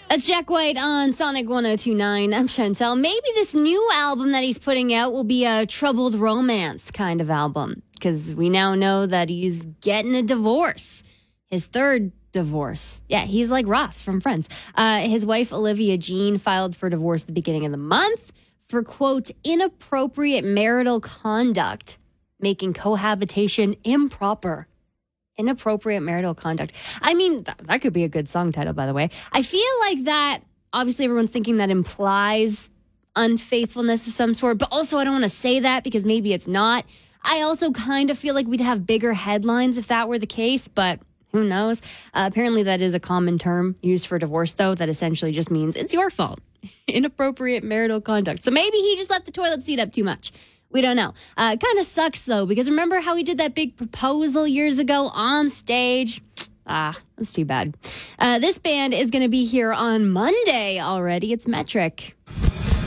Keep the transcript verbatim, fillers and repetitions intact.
That's Jack White on Sonic one oh two point nine. I'm Chantel. Maybe this new album that he's putting out will be a troubled romance kind of album, because we now know that he's getting a divorce. His third divorce. Yeah, he's like Ross from Friends. Uh, his wife, Olivia Jean, filed for divorce at the beginning of the month for, quote, inappropriate marital conduct, making cohabitation improper. Inappropriate marital conduct. I mean, th- that could be a good song title, by the way. I feel like that, obviously everyone's thinking that implies unfaithfulness of some sort, but also I don't want to say that because maybe it's not. I also kind of feel like we'd have bigger headlines if that were the case, but who knows? Uh, apparently that is a common term used for divorce, though, that essentially just means it's your fault. Inappropriate marital conduct. So maybe he just left the toilet seat up too much. We don't know. Uh, it kind of sucks, though, because remember how he did that big proposal years ago on stage? Ah, that's too bad. Uh, this band is going to be here on Monday already. It's Metric.